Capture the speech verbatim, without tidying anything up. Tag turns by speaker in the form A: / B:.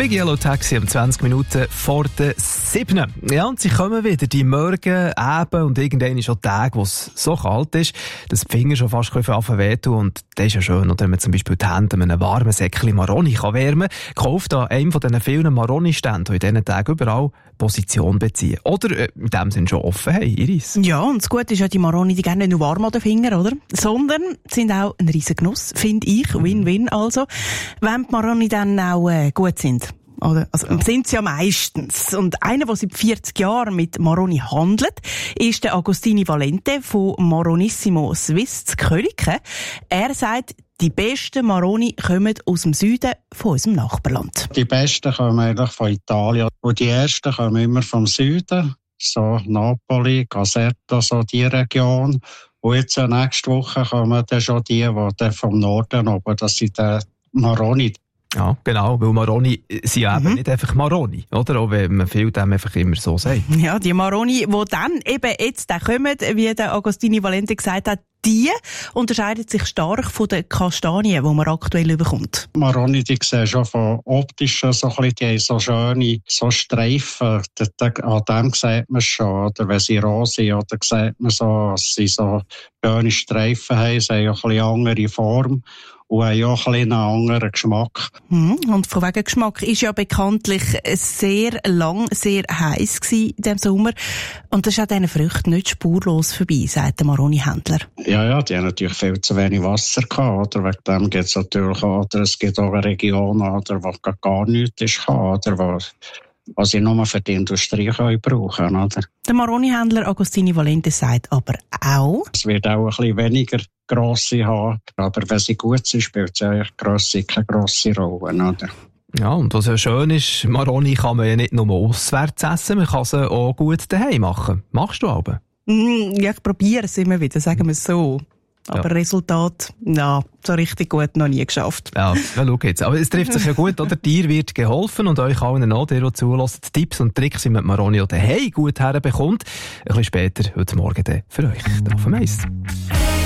A: Big Yellow Taxi um zwanzig Minuten vor der sieben. Ja, und sie kommen wieder, die Morgen, Abend und irgendwann ist auch Tage, wo es so kalt ist, dass die Finger schon fast anfangen wehtun. Und das ist ja schön, oder, wenn man zum Beispiel die Hände mit einem warmen Säckchen Maroni kann wärmen kann. Kauft an einem von diesen vielen Maroni-Ständen, die in diesen Tagen überall Position beziehen. Oder äh, in dem Sinne schon offen haben, Iris.
B: Ja, und das Gute ist ja, die Maroni, die gehen nicht nur warm an den Fingern, oder? Sondern sind auch ein riesen Genuss, finde ich. Win-win also. Wenn die Maroni dann auch äh, gut sind. Oder? Also, ja. Sind sie ja meistens. Und einer, der seit vierzig Jahren mit Maroni handelt, ist der Agostini Valente von Maronissimo Swiss zu Köliken. Er sagt, die besten Maroni kommen aus dem Süden von unserem Nachbarland.
C: Die besten kommen eigentlich von Italien. Und die ersten kommen immer vom Süden. So Napoli, Caserta, so die Region. Und jetzt äh, nächste Woche kommen dann schon die, die dann vom Norden oben, das sind die Maroni.
A: Ja, genau, weil Maroni sind ja mhm. eben nicht einfach Maroni, oder? Auch wenn man viel dem einfach immer so sagt.
B: Ja, die Maroni, die dann eben jetzt da kommen, wie der Agostini Valente gesagt hat, die unterscheiden sich stark von den Kastanien, die man aktuell bekommt.
C: Maroni, die sehen schon von optischen so ein bisschen, die haben so schöne so Streifen. An dem sieht man schon, oder wenn sie roh sind, oder sieht man so, dass sie so schöne Streifen haben, sie haben auch ein bisschen andere Form. Und haben ja auch ein bisschen einen anderen Geschmack.
B: Mhm. Und von wegen Geschmack ist ja bekanntlich sehr lang, sehr heiß gewesen in diesem Sommer. Und das ist an diesen Früchten nicht spurlos vorbei, sagt der Maroni-Händler.
C: Ja, ja, die haben natürlich viel zu wenig Wasser gehabt, oder? Wegen dem gibt es natürlich auch, oder es gibt auch Regionen, oder, wo gar nichts ist, oder, wo, was sie nur für die Industrie können brauchen, oder?
B: Der Maroni-Händler Agostini Valente sagt aber auch,
C: es wird auch ein bisschen weniger grosse haben, aber wenn sie gut sind, spielt sie eigentlich grosse, keine grosse Rolle, oder?
A: Ja, und was ja schön ist, Maroni kann man ja nicht nur auswärts essen, man kann sie auch gut daheim machen. Machst du aber?
B: Mm, ja, ich probiere es immer wieder, sagen wir es so. Aber ja. Resultat, na, so richtig gut noch nie geschafft.
A: Ja, ja, schau jetzt. Aber es trifft sich ja gut, oder? Dir wird geholfen und euch allen auch, der zulässt, Tipps und Tricks, wie man Maroni daheim gut herbekommt. Ein bisschen später, heute Morgen dann für euch. Auf dem Eis.